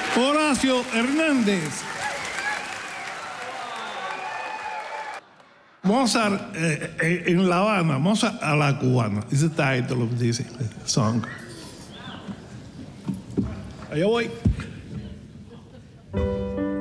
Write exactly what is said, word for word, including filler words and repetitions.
Horacio Hernández. Mozart eh, in La Habana, Mozart a la cubana is the title of this song. Allá voy.